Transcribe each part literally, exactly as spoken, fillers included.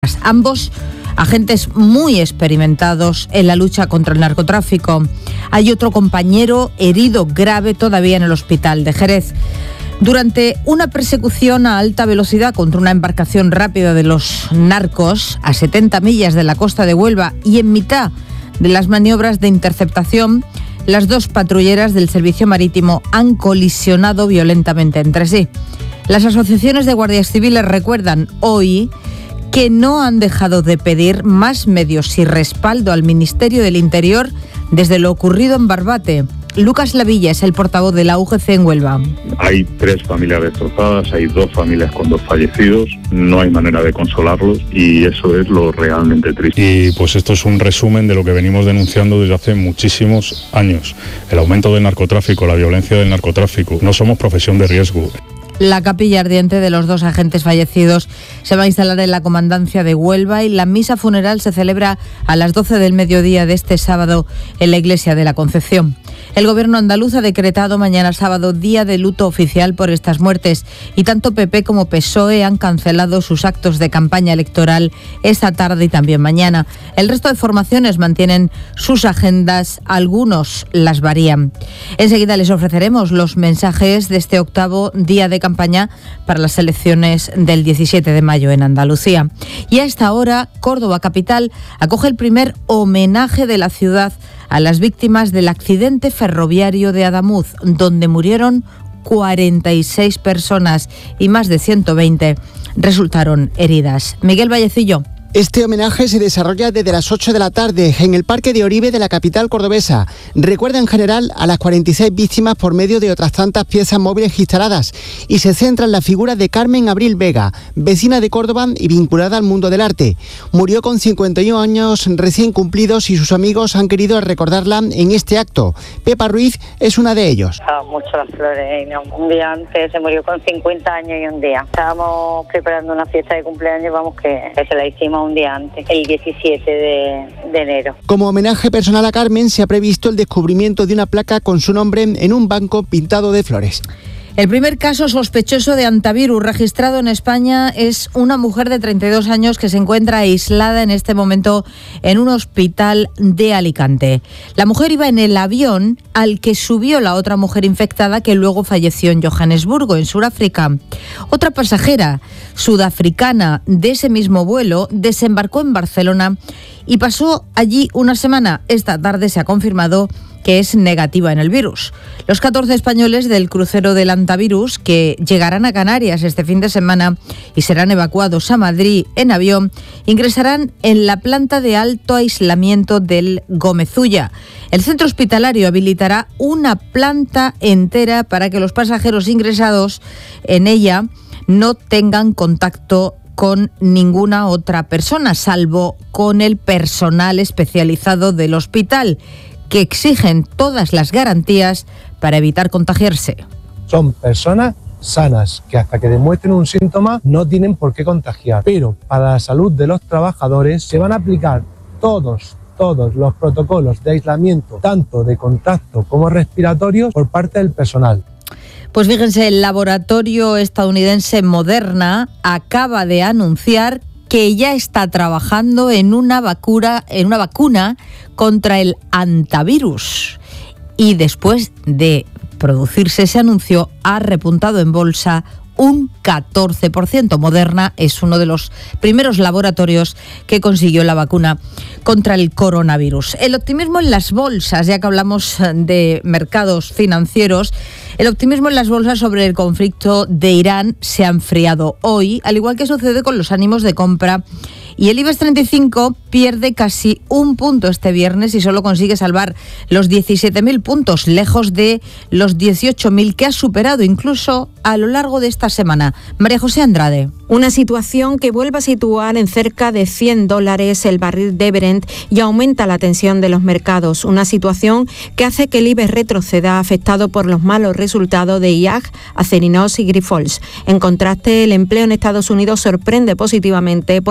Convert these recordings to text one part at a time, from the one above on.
Ambos agentes muy experimentados en la lucha contra el narcotráfico. Hay otro compañero herido grave todavía en el hospital de Jerez. Durante una persecución a alta velocidad contra una embarcación rápida de los narcos a setenta millas de la costa de Huelva y en mitad de las maniobras de interceptación, las dos patrulleras del servicio marítimo han colisionado violentamente entre sí. Las asociaciones de guardias civiles recuerdan hoy que no han dejado de pedir más medios y respaldo al Ministerio del Interior desde lo ocurrido en Barbate. Lucas Lavilla es el portavoz de la U G C en Huelva. Hay tres familias destrozadas, hay dos familias con dos fallecidos, no hay manera de consolarlos y eso es lo realmente triste. Y pues esto es un resumen de lo que venimos denunciando desde hace muchísimos años. El aumento del narcotráfico, la violencia del narcotráfico. No somos profesión de riesgo. La capilla ardiente de los dos agentes fallecidos se va a instalar en la comandancia de Huelva y la misa funeral se celebra a las doce del mediodía de este sábado en la iglesia de la Concepción. El gobierno andaluz ha decretado mañana sábado día de luto oficial por estas muertes y tanto P P como P S O E han cancelado sus actos de campaña electoral esta tarde y también mañana. El resto de formaciones mantienen sus agendas, algunos las varían. Enseguida les ofreceremos los mensajes de este octavo día de campaña para las elecciones del diecisiete de mayo en Andalucía. Y a esta hora, Córdoba capital acoge el primer homenaje de la ciudad a las víctimas del accidente ferroviario de Adamuz, donde murieron cuarenta y seis personas y más de ciento veinte resultaron heridas. Miguel Vallecillo. Este homenaje se desarrolla desde las ocho de la tarde en el Parque de Oribe de la capital cordobesa. Recuerda en general a las cuarenta y seis víctimas por medio de otras tantas piezas móviles instaladas y se centra en la figura de Carmen Abril Vega, vecina de Córdoba y vinculada al mundo del arte. Murió con cincuenta y uno años recién cumplidos y sus amigos han querido recordarla en este acto. Pepa Ruiz es una de ellos. Estábamos mucho las flores, ¿no? Un día antes se murió con cincuenta años y un día. Estábamos preparando una fiesta de cumpleaños, vamos que, que se la hicimos un día antes, el diecisiete de, de enero. Como homenaje personal a Carmen se ha previsto el descubrimiento de una placa con su nombre en un banco pintado de flores. El primer caso sospechoso de antivirus registrado en España es una mujer de treinta y dos años que se encuentra aislada en este momento en un hospital de Alicante. La mujer iba en el avión al que subió la otra mujer infectada que luego falleció en Johannesburgo, en Sudáfrica. Otra pasajera sudafricana de ese mismo vuelo desembarcó en Barcelona y pasó allí una semana. Esta tarde se ha confirmado que es negativa en el virus. Los catorce españoles del crucero del antivirus que llegarán a Canarias este fin de semana y serán evacuados a Madrid en avión ingresarán en la planta de alto aislamiento del Gómez Ulla. El centro hospitalario habilitará una planta entera para que los pasajeros ingresados en ella no tengan contacto con ninguna otra persona, salvo con el personal especializado del hospital, que exigen todas las garantías para evitar contagiarse. Son personas sanas que hasta que demuestren un síntoma no tienen por qué contagiar, pero para la salud de los trabajadores se van a aplicar todos, todos los protocolos de aislamiento, tanto de contacto como respiratorios, por parte del personal. Pues fíjense, el laboratorio estadounidense Moderna acaba de anunciar que ya está trabajando en una vacuna, en una vacuna contra el antivirus. Y después de producirse ese anuncio, ha repuntado en bolsa un catorce por ciento. Moderna es uno de los primeros laboratorios que consiguió la vacuna contra el coronavirus. El optimismo en las bolsas, ya que hablamos de mercados financieros, el optimismo en las bolsas sobre el conflicto de Irán se ha enfriado hoy, al igual que sucede con los ánimos de compra. Y el IBEX treinta y cinco pierde casi un punto este viernes y solo consigue salvar los diecisiete mil puntos, lejos de los dieciocho mil que ha superado incluso a lo largo de esta semana. María José Andrade. Una situación que vuelve a situar en cerca de cien dólares el barril de Brent y aumenta la tensión de los mercados. Una situación que hace que el IBEX retroceda, afectado por los malos resultados de I A G, Acerinox y Grifols. En contraste, el empleo en Estados Unidos sorprende positivamente porque se crea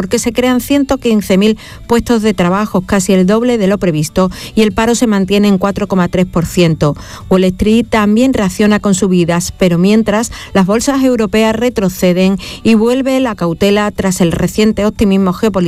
crean ciento quince mil puestos de trabajo, casi el doble de lo previsto, y el paro se mantiene en cuatro coma tres por ciento. Wall Street también reacciona con subidas, pero mientras las bolsas europeas retroceden y vuelve la cautela tras el reciente optimismo geopolítico